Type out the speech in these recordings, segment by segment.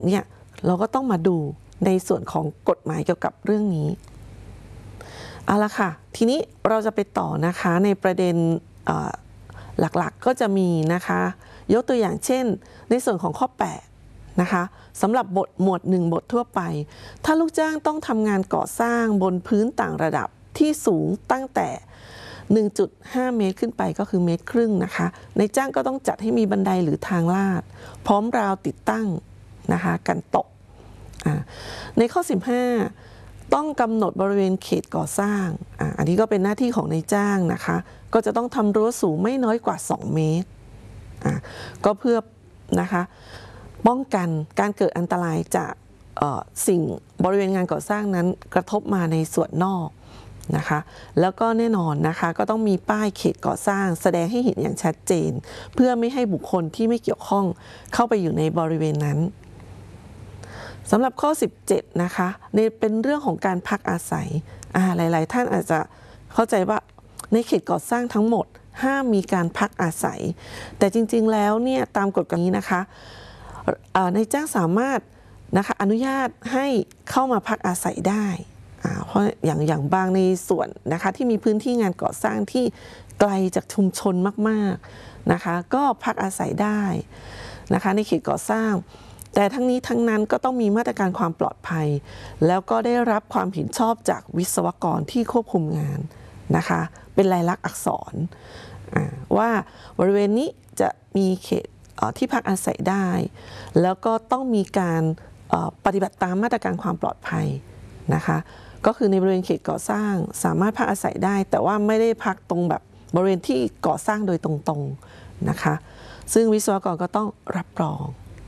เนี่ยเราก็ต้องมาดูในส่วนของกฎหมายเกี่ยวกับเรื่องนี้เอาละค่ะทีนี้เราจะไปต่อนะคะในประเด็นหลักๆก็จะมีนะคะยกตัวอย่างเช่นในส่วนของข้อ8นะคะสำหรับบทหมวด1บททั่วไปถ้าลูกจ้างต้องทำงานก่อสร้างบนพื้นต่างระดับที่สูงตั้งแต่ 1.5 เมตรขึ้นไปก็คือ1.5 เมตรนะคะในจ้างก็ต้องจัดให้มีบันไดหรือทางลาดพร้อมราวติดตั้งนะคะกันตกในข้อ15ต้องกำหนดบริเวณเขตก่อสร้างอันนี้ก็เป็นหน้าที่ของนายจ้างนะคะก็จะต้องทำรั้วสูงไม่น้อยกว่า2 เมตรก็เพื่อนะคะป้องกันการเกิดอันตรายจากสิ่งบริเวณงานก่อสร้างนั้นกระทบมาในส่วนนอกนะคะแล้วก็แน่นอนนะคะก็ต้องมีป้ายเขตก่อสร้างแสดงให้เห็นอย่างชัดเจนเพื่อไม่ให้บุคคลที่ไม่เกี่ยวข้องเข้าไปอยู่ในบริเวณนั้นสำหรับข้อ17นะคะเป็นเรื่องของการพักอาศัยหลายๆท่านอาจจะเข้าใจว่าในเขตก่อสร้างทั้งหมดห้ามมีการพักอาศัยแต่จริงๆแล้วเนี่ยตามกฎนี้นะคะนายจ้างสามารถนะคะอนุญาตให้เข้ามาพักอาศัยได้เพราะอย่างบางในส่วนนะคะที่มีพื้นที่งานก่อสร้างที่ไกลจากชุมชนมากๆนะคะก็พักอาศัยได้นะคะในเขตก่อสร้างแต่ทั้งนี้ทั้งนั้นก็ต้องมีมาตรการความปลอดภัยแล้วก็ได้รับความเห็นชอบจากวิศวกรที่ควบคุมงานนะคะเป็นลายลักษณ์อักษรว่าบริเวณนี้จะมีเขตที่พักอาศัยได้แล้วก็ต้องมีการปฏิบัติตามมาตรการความปลอดภัยนะคะก็คือในบริเวณเขตก่อสร้างสามารถพักอาศัยได้แต่ว่าไม่ได้พักตรงแบบบริเวณที่ก่อสร้างโดยตรงๆนะคะซึ่งวิศวกรก็ต้องรับรอง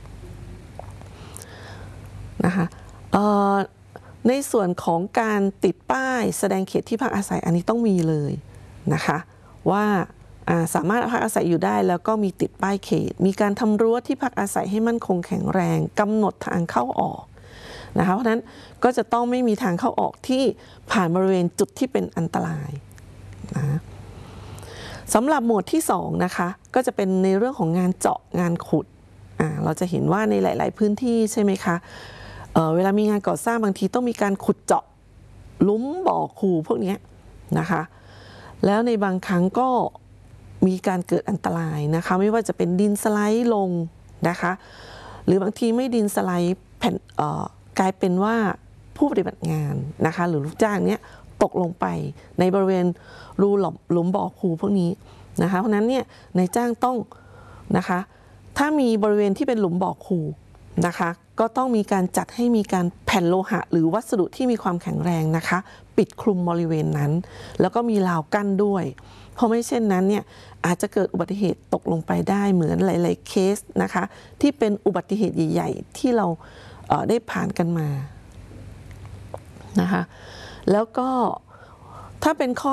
นะคะในส่วนของการติดป้ายแสดงเขตที่พักอาศัยอันนี้ต้องมีเลยนะคะว่าสามารถพักอาศัยอยู่ได้แล้วก็มีติดป้ายเขตมีการทำรั้วที่พักอาศัยให้มั่นคงแข็งแรงกำหนดทางเข้าออกนะคะเพราะฉะนั้นก็จะต้องไม่มีทางเข้าออกที่ผ่านบริเวณจุดที่เป็นอันตรายนะสำหรับหมวดที่2นะคะก็จะเป็นในเรื่องของงานเจาะงานขุดเราจะเห็นว่าในหลายๆพื้นที่ใช่ไหมคะเวลามีงานก่อสร้างบางทีต้องมีการขุดเจาะหลุมบ่อคูพวกนี้นะคะแล้วในบางครั้งก็มีการเกิดอันตรายนะคะไม่ว่าจะเป็นดินสไลด์ลงนะคะหรือบางทีไม่ดินสไลด์แผ่นกลายเป็นว่าผู้ปฏิบัติงานนะคะหรือลูกจ้างเนี้ยตกลงไปในบริเวณรูหลุมบ่อคูพวกนี้นะคะเพราะนั้นเนี่ยนายจ้างต้องนะคะถ้ามีบริเวณที่เป็นหลุมบ่อคูนะคะก็ต้องมีการจัดให้มีการแผ่นโลหะหรือวัสดุที่มีความแข็งแรงนะคะปิดคลุมบริเวณนั้นแล้วก็มีราวกั้นด้วยเพราะไม่เช่นนั้นเนี่ยอาจจะเกิดอุบัติเหตุตกลงไปได้เหมือนหลายๆเคสนะคะที่เป็นอุบัติเหตุใหญ่ๆที่เราได้ผ่านกันมานะคะแล้วก็ถ้าเป็นข้อ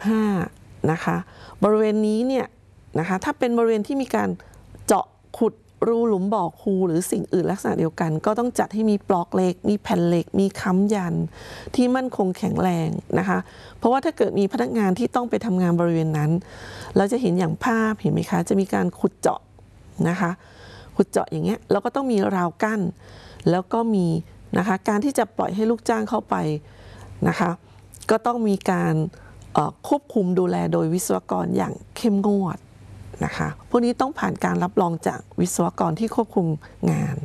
25นะคะบริเวณนี้เนี่ยนะคะถ้าเป็นบริเวณที่มีการเจาะขุดรูหลุมบ่อคูหรือสิ่งอื่นลักษณะเดียวกันก็ต้องจัดให้มีปลอกเหล็กมีแผ่นเหล็กมีค้ำยันที่มั่นคงแข็งแรงนะคะเพราะว่าถ้าเกิดมีพนักงานที่ต้องไปทำงานบริเวณนั้นเราจะเห็นอย่างภาพเห็นไหมคะจะมีการขุดเจาะนะคะขุดเจาะอย่างเงี้ยแล้วก็ต้องมีราวกั้นแล้วก็มีนะคะการที่จะปล่อยให้ลูกจ้างเข้าไปนะคะก็ต้องมีการควบคุมดูแลโดยวิศวกรอย่างเข้มงวดนะคะพวกนี้ต้องผ่านการรับรองจากวิศวกรที่ควบคุมงาน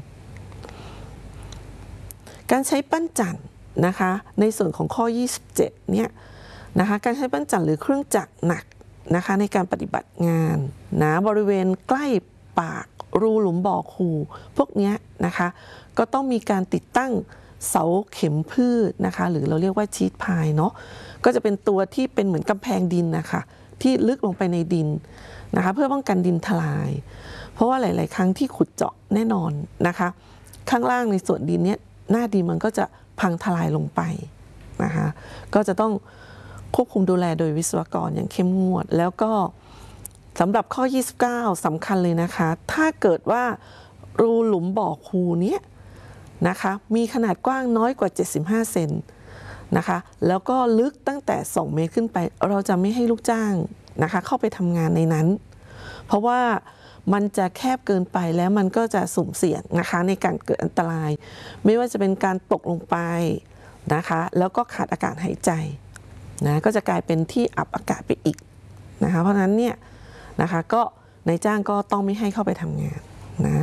การใช้ปั้นจั่นนะคะในส่วนของข้อ27เนี่ยนะคะการใช้ปั้นจั่นหรือเครื่องจักรหนักนะคะในการปฏิบัติงานนะบริเวณใกล้ปากรูหลุมบ่อคูพวกนี้นะคะก็ต้องมีการติดตั้งเสาเข็มพืชนะคะหรือเราเรียกว่าชีทพายเนาะก็จะเป็นตัวที่เป็นเหมือนกำแพงดินนะคะที่ลึกลงไปในดินนะคะเพื่อป้องกันดินทลายเพราะว่าหลายๆครั้งที่ขุดเจาะแน่นอนนะคะข้างล่างในส่วนดินเนี้ยหน้าดินมันก็จะพังทลายลงไปนะคะก็จะต้องควบคุมดูแลโดยวิศวกรอย่างเข้มงวดแล้วก็สำหรับข้อ29สำคัญเลยนะคะถ้าเกิดว่ารูหลุมบ่อคูเนี้ยนะคะมีขนาดกว้างน้อยกว่า75 เซนนะคะแล้วก็ลึกตั้งแต่2 เมตรขึ้นไปเราจะไม่ให้ลูกจ้างนะคะเข้าไปทำงานในนั้นเพราะว่ามันจะแคบเกินไปแล้วมันก็จะสุ่มเสี่ยงนะคะในการเกิดอันตรายไม่ว่าจะเป็นการตกลงไปนะคะแล้วก็ขาดอากาศหายใจนะก็จะกลายเป็นที่อับอากาศไปอีกนะคะเพราะฉะนั้นเนี่ยนะคะก็นายจ้างก็ต้องไม่ให้เข้าไปทำงานนะ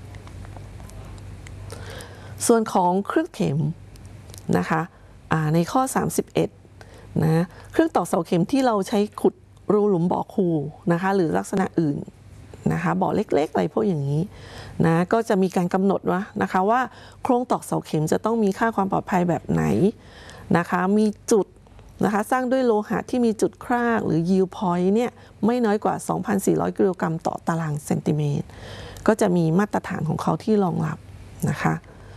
ส่วนของเครื่องเข็มนะคะในข้อ 31นะเครื่องตอกเสาเข็มที่เราใช้ขุดรูหลุมบ่อคูนะคะหรือลักษณะอื่นนะคะบ่อเล็กๆอะไรพวกอย่างนี้นะก็จะมีการกำหนดว่านะคะว่าโครงตอกเสาเข็มจะต้องมีค่าความปลอดภัยแบบไหนนะคะมีจุดนะคะสร้างด้วยโลหะที่มีจุดครากหรือ yield point เนี่ยไม่น้อยกว่า 2,400 กิโลกรัมต่อตารางเซนติเมตรก็จะมีมาตรฐานของเขาที่รองรับนะคะ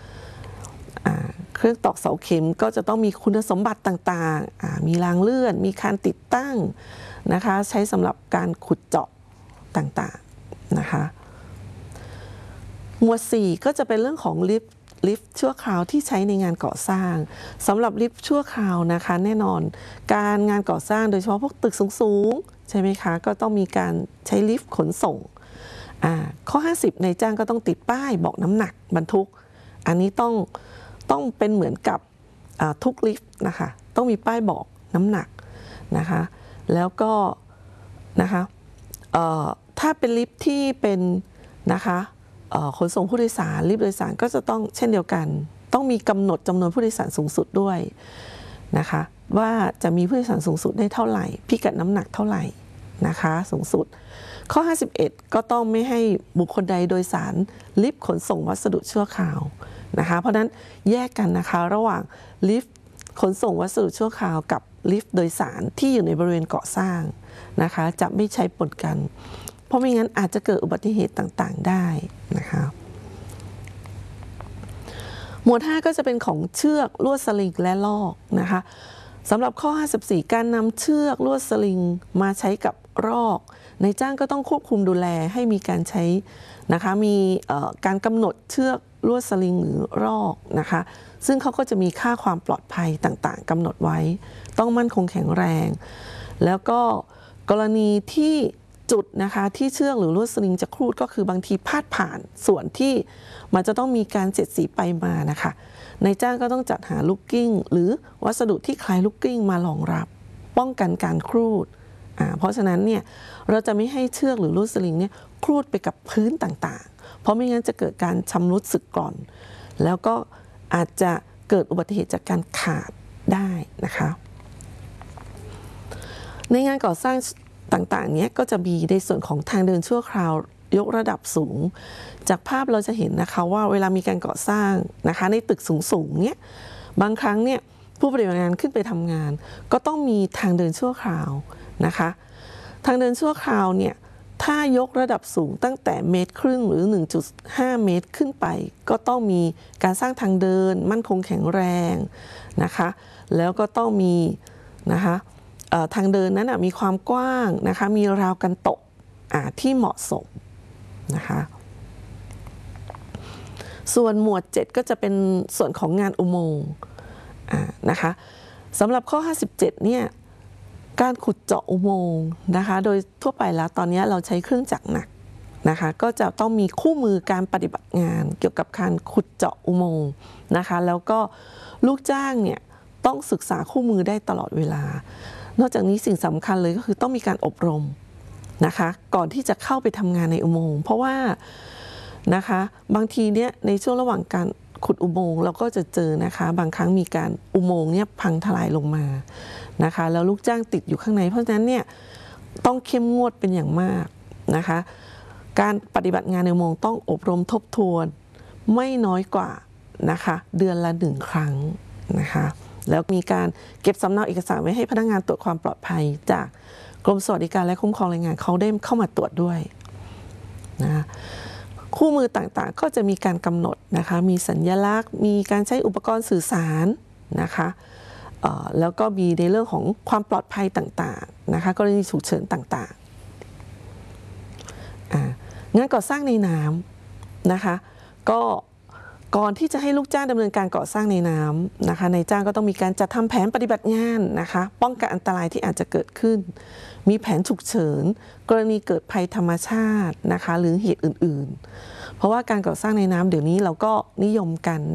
เครื่องตอกเสาเข็มก็จะต้องมีคุณสมบัติต่างๆมีรางเลื่อนมีการติดตั้งนะคะใช้สำหรับการขุดเจาะต่างๆนะคะหมวด 4 ก็จะเป็นเรื่องของลิฟต์ชั่วคราวที่ใช้ในงานก่อสร้างสำหรับลิฟต์ชั่วคราวนะคะแน่นอนการงานก่อสร้างโดยเฉพาะพวกตึกสูงๆใช่ไหมคะก็ต้องมีการใช้ลิฟต์ขนส่งข้อ 50 นายจ้างก็ต้องติดป้ายบอกน้ำหนักบรรทุกอันนี้ต้องเป็นเหมือนกับทุกลิฟต์นะคะต้องมีป้ายบอกน้ำหนักนะคะแล้วก็นะคะถ้าเป็นลิฟต์ที่เป็นนะคะขนส่งผู้โดยสารลิฟต์โดยสารก็จะต้องเช่นเดียวกันต้องมีกำหนดจำนวนผู้โดยสารสูงสุดด้วยนะคะว่าจะมีผู้โดยสารสูงสุดได้เท่าไหร่พิกัดน้ำหนักเท่าไหร่นะคะสูงสุดข้อ 51 ก็ต้องไม่ให้บุคคลใดโดยสารลิฟต์ขนส่งวัสดุชั่วคราวนะคะเพราะนั้นแยกกันนะคะระหว่างลิฟต์ขนส่งวัสดุชั่วคราวกับลิฟต์โดยสารที่อยู่ในบริเวณก่อสร้างนะคะจะไม่ใช้ปนกันเพราะไม่งั้นอาจจะเกิดอุบัติเหตุต่างๆได้นะคะหมวด 5 ก็จะเป็นของเชือกลวดสลิงและลอกนะคะสำหรับข้อ 54 การนำเชือกลวดสลิงมาใช้กับรอกนายจ้างก็ต้องควบคุมดูแลให้มีการใช้นะคะมีการกำหนดเชือกลวดสลิงหรือรอกนะคะซึ่งเขาก็จะมีค่าความปลอดภัยต่างๆกำหนดไว้ต้องมั่นคงแข็งแรงแล้วก็กรณีที่จุดนะคะที่เชือกหรือลวดสลิงจะครูดก็คือบางทีพาดผ่านส่วนที่มันจะต้องมีการเสียดสีไปมานะคะนายจ้างก็ต้องจัดหาลูกกิ้งหรือวัสดุที่คล้ายลูกกิ้งมารองรับป้องกันการครูดเพราะฉะนั้นเนี่ยเราจะไม่ให้เชือกหรือลวดสลิงเนี่ยครูดไปกับพื้นต่างๆเพราะไม่งั้นจะเกิดการชำรุดสึกกร่อนแล้วก็อาจจะเกิดอุบัติเหตุจากการขาดได้นะคะในงานก่อสร้างต่างๆเนี้ยก็จะมีในส่วนของทางเดินชั่วคราวยกระดับสูงจากภาพเราจะเห็นนะคะว่าเวลามีการก่อสร้างนะคะในตึกสูงๆเนี้ยบางครั้งเนี่ยผู้ปฏิบัติงานขึ้นไปทำงานก็ต้องมีทางเดินชั่วคราวนะคะทางเดินชั่วคราวเนี่ยถ้ายกระดับสูงตั้งแต่1.5 เมตรหรือ 1.5 เมตรขึ้นไปก็ต้องมีการสร้างทางเดินมั่นคงแข็งแรงนะคะแล้วก็ต้องมีนะคะทางเดินนั้นมีความกว้างนะคะมีราวกันตกที่เหมาะสมนะคะส่วนหมวด 7 ก็จะเป็นส่วนของงานอุโมงค์นะคะสำหรับข้อ 57 เนี่ยการขุดเจาะอุโมงค์นะคะโดยทั่วไปแล้วตอนนี้เราใช้เครื่องจักรหนักนะคะก็จะต้องมีคู่มือการปฏิบัติงานเกี่ยวกับการขุดเจาะอุโมงค์นะคะแล้วก็ลูกจ้างเนี่ยต้องศึกษาคู่มือได้ตลอดเวลานอกจากนี้สิ่งสำคัญเลยก็คือต้องมีการอบรมนะคะก่อนที่จะเข้าไปทำงานในอุโมงค์เพราะว่านะคะบางทีเนี่ยในช่วงระหว่างการขุดอุโมงค์เราก็จะเจอนะคะบางครั้งมีการอุโมงค์เนี่ยพังทลายลงมานะคะแล้วลูกจ้างติดอยู่ข้างในเพราะฉะนั้นเนี่ยต้องเข้มงวดเป็นอย่างมากนะคะการปฏิบัติงานในอุโมงค์ต้องอบรมทบทวนไม่น้อยกว่านะคะเดือนละ1 ครั้งนะคะแล้วมีการเก็บสำเนาเอกสารไว้ให้พนักงานตรวจความปลอดภัยจากกรมสวัสดิการและคุ้มครองแรงงานเขาได้เข้ามาตรวจด้วยนะคู่มือต่างๆก็จะมีการกำหนดนะคะมีสัญลักษณ์มีการใช้อุปกรณ์สื่อสารนะคะแล้วก็มีในเรื่องของความปลอดภัยต่างๆนะคะกรณีฉุกเฉินต่างๆงานก่อสร้างในน้ำนะคะก็ก่อนที่จะให้ลูกจ้างดำเนินการก่อสร้างในน้ำนะคะนายจ้างก็ต้องมีการจัดทำแผนปฏิบัติงานนะคะป้องกันอันตรายที่อาจจะเกิดขึ้นมีแผนฉุกเฉินกรณีเกิดภัยธรรมชาตินะคะหรือเหตุอื่นๆเพราะว่าการก่อสร้างในน้ำเดี๋ยวนี้เราก็นิยมกัน